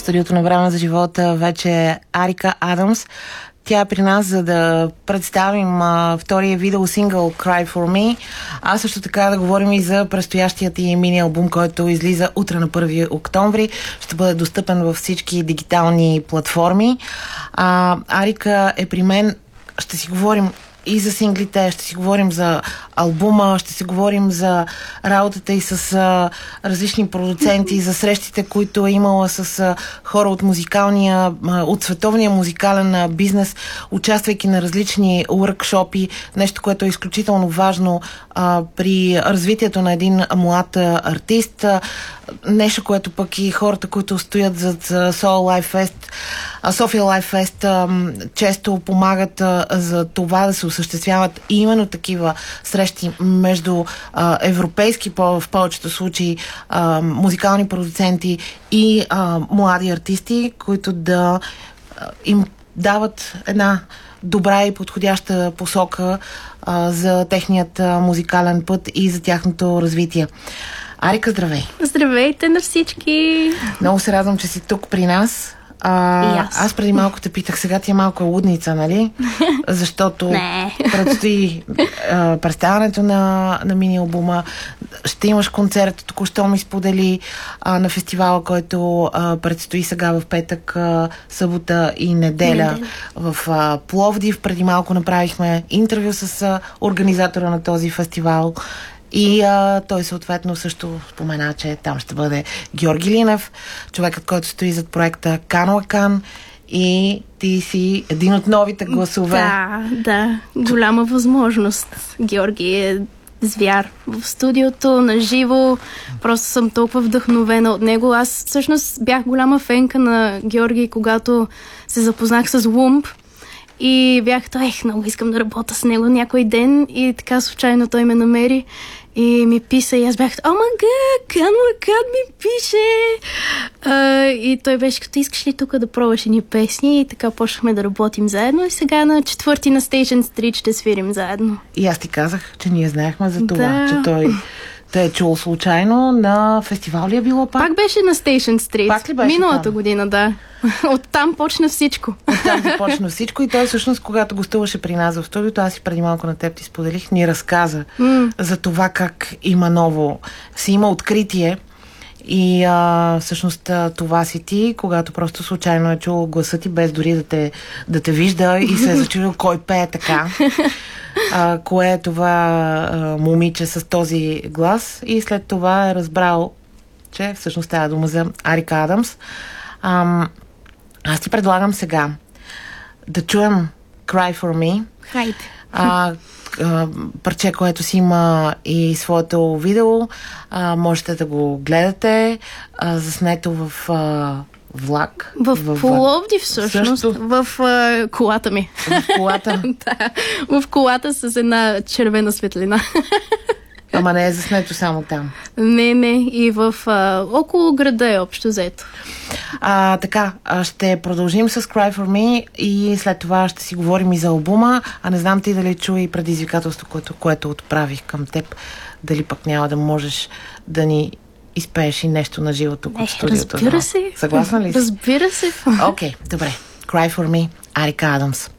студиото на Време за живота вече е Арика Адамс. Тя е при нас, за да представим втория видеосингъл Cry for Me. А също така да говорим и за предстоящият и мини албум, който излиза утре на 1 октомври. Ще бъде достъпен във всички дигитални платформи. Арика е при мен. Ще си говорим и за синглите, ще си говорим за албума, ще си говорим за работата и с различни продуценти, за срещите, които е имала с хора от музикалния, от световния музикален бизнес, участвайки на различни уркшопи, нещо, което е изключително важно при развитието на един млад артист, нещо, което пък и хората, които стоят зад Soul Life Fest, София Life Fest, често помагат за това да се осъществяват именно такива срещи между европейски, в повечето случаи, музикални продуценти и млади артисти, които да им дават една добра и подходяща посока за техният музикален път и за тяхното развитие. Арика, здравей! Здравейте на всички! Много се радвам, че си тук при нас. Аз преди малко те питах, сега ти е малко лудница, нали? Защото предстои представянето на мини-албума. Ще имаш концерт, току-що ми сподели на фестивала, който предстои сега в петък, събота и неделя в Пловдив. Преди малко направихме интервю с организатора на този фестивал. И той съответно също спомена, че там ще бъде Георги Линев, човекът, който стои зад проекта Кан Лакан, и ти си един от новите гласове. Да, голяма възможност. Георги е звяр в студиото, на живо. Просто съм толкова вдъхновена от него. Аз всъщност бях голяма фенка на Георги, когато се запознах с Лумб. И бях, много искам да работя с него някой ден, и така случайно той ме намери и ми писа, и аз бях, о май гад, Кан Лакан ми пише. И той беше като, искаш ли тук да пробваш едни песни, и така почнахме да работим заедно, и сега на 4 на Station Street ще свирим заедно. И аз ти казах, че ние знаехме за това, че той те е чул случайно на фестивал ли е било пак? Пак беше на Station Street. Пак ли беше миналата година, да. Оттам почна всичко. Оттам започна всичко, и той всъщност, когато гостуваше при нас в студиото, аз и преди малко на теб ти споделих, ни разказа за това как има ново, си има откритие. И всъщност това си ти, когато просто случайно е чул гласа ти, без дори да те вижда, и се е зачудил кой пее така. Кое е това момиче с този глас, и след това е разбрал, че всъщност става дума за Арика Адамс. Аз ти предлагам сега да чуем Cry for Me. Хайде. Парче, което си има и своето видео. Можете да го гледате. Заснето в влак. В Пловдив всъщност. В колата ми. В колата? Да. В колата с една червена светлина. Ама не е заснето само там. Не. И в около града е общо взето. Така, ще продължим с Cry for Me и след това ще си говорим и за албума. Не знам ти дали чуи предизвикателство, което отправих към теб. Дали пък няма да можеш да ни изпееш и нещо на живо тук от студиото. Разбира се. Съгласна ли си? Разбира се. Окей, добре. Cry for Me, Арика Адамс.